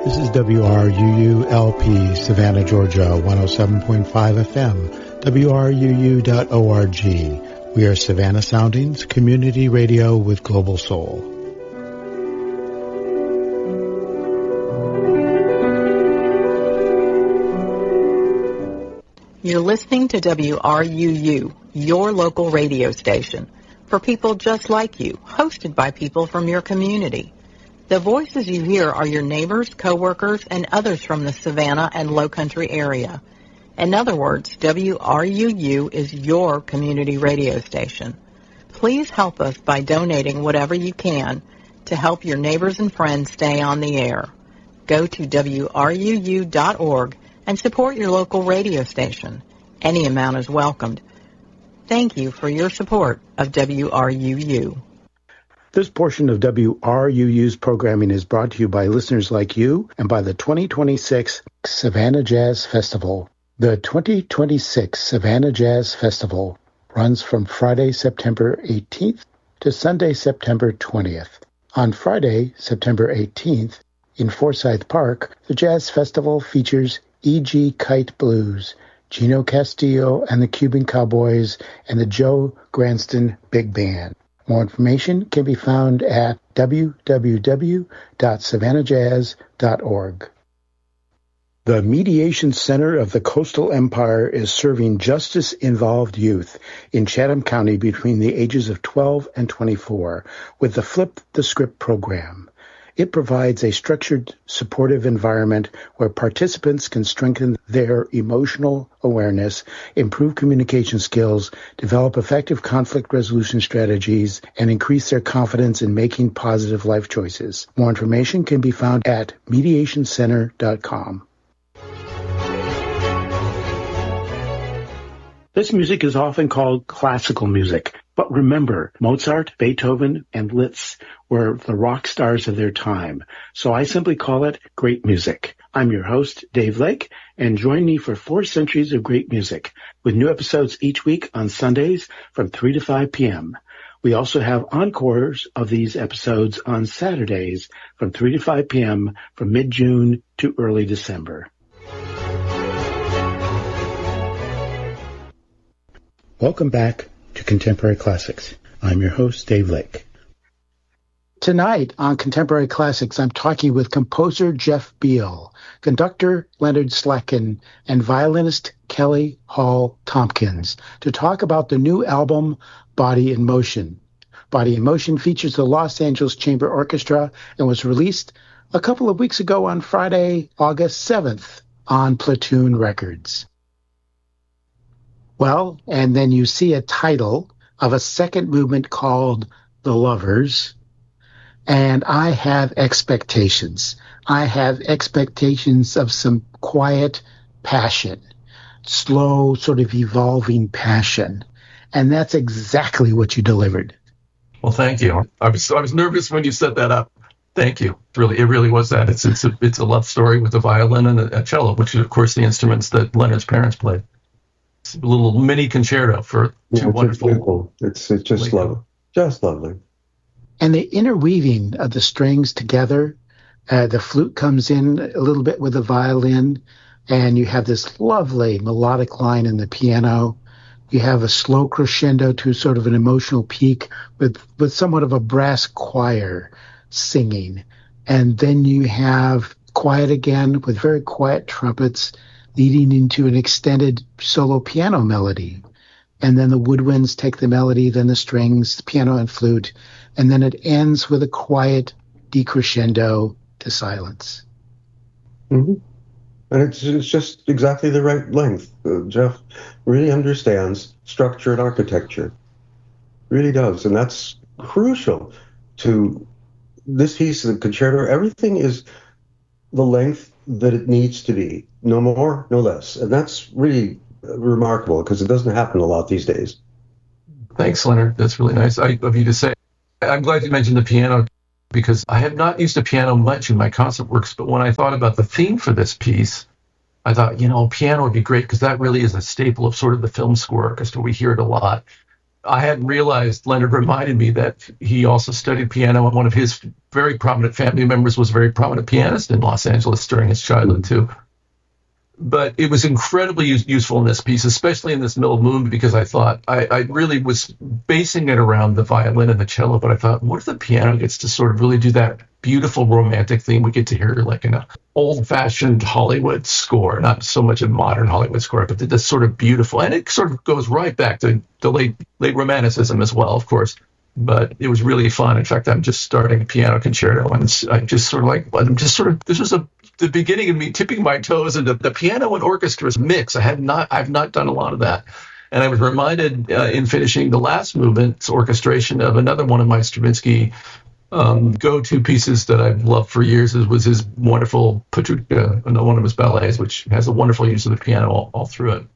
This is WRUU-LP, Savannah, Georgia, 107.5 FM, WRUU.org. We are Savannah Soundings, community radio with global soul. You're listening to WRUU, your local radio station, for people just like you, hosted by people from your community. The voices you hear are your neighbors, coworkers, and others from the Savannah and Low Country area. In other words, WRUU is your community radio station. Please help us by donating whatever you can to help your neighbors and friends stay on the air. Go to WRUU.org and support your local radio station. Any amount is welcomed. Thank you for your support of WRUU. This portion of WRUU's programming is brought to you by listeners like you and by the 2026 Savannah Jazz Festival. The 2026 Savannah Jazz Festival runs from Friday, September 18th to Sunday, September 20th. On Friday, September 18th, in Forsyth Park, the Jazz Festival features E.G. Kite Blues, Gino Castillo and the Cuban Cowboys, and the Joe Granston Big Band. More information can be found at www.savannahjazz.org. The Mediation Center of the Coastal Empire is serving justice-involved youth in Chatham County between the ages of 12 and 24 with the Flip the Script program. It provides a structured, supportive environment where participants can strengthen their emotional awareness, improve communication skills, develop effective conflict resolution strategies, and increase their confidence in making positive life choices. More information can be found at mediationcenter.com. This music is often called classical music, but remember, Mozart, Beethoven, and Liszt were the rock stars of their time, so I simply call it great music. I'm your host, Dave Lake, and join me for 4 centuries of great music, with new episodes each week on Sundays from 3 to 5 p.m. We also have encores of these episodes on Saturdays from 3 to 5 p.m. from mid-June to early December. Welcome back to Contemporary Classics. I'm your host, Dave Lake. Tonight on Contemporary Classics, I'm talking with composer Jeff Beal, conductor Leonard Slatkin, and violinist Kelly Hall Tompkins to talk about the new album, Body in Motion. Body in Motion features the Los Angeles Chamber Orchestra and was released a couple of weeks ago on Friday, August 7th on Platoon Records. Well, and then you see a title of a second movement called The Lovers, and I have expectations. I have expectations of some quiet passion, slow, sort of evolving passion, and that's exactly what you delivered. Well, thank you. I was nervous when you set that up. Thank you. It really was that. It's a love story with a violin and a cello, which is, of course, the instruments that Leonard's parents played. It's a little mini concerto for two wonderful. It's just lovely. Just lovely. And the interweaving of the strings together, the flute comes in a little bit with the violin, and you have this lovely melodic line in the piano. You have a slow crescendo to sort of an emotional peak with somewhat of a brass choir singing. And then you have quiet again with very quiet trumpets leading into an extended solo piano melody. And then the woodwinds take the melody, then the strings, the piano and flute, and then it ends with a quiet decrescendo to silence. Mm-hmm. And it's just exactly the right length. Jeff really understands structure and architecture. Really does. And that's crucial to this piece, the concerto. Everything is the length that it needs to be. No more, no less. And that's really remarkable because it doesn't happen a lot these days. Thanks, Leonard. That's really nice of you to say. I'm glad you mentioned the piano because I have not used a piano much in my concert works, but when I thought about the theme for this piece, I thought, piano would be great because that really is a staple of sort of the film score orchestra. We hear it a lot. I hadn't realized, Leonard reminded me that he also studied piano, and one of his very prominent family members was a very prominent pianist in Los Angeles during his childhood, too. But it was incredibly useful in this piece, especially in this middle movement, because I thought I really was basing it around the violin and the cello, but I thought, what if the piano gets to sort of really do that beautiful romantic thing we get to hear like in an old-fashioned Hollywood score, not so much a modern Hollywood score, but this sort of beautiful, and it sort of goes right back to the late Romanticism as well, of course. But it was really fun. In fact, I'm just starting a piano concerto, and I'm just sort of like, this was the beginning of me tipping my toes into the piano and orchestra's mix. I've not done a lot of that. And I was reminded in finishing the last movement's orchestration of another one of my Stravinsky go-to pieces that I've loved for years was his wonderful Petrushka, one of his ballets, which has a wonderful use of the piano all through it.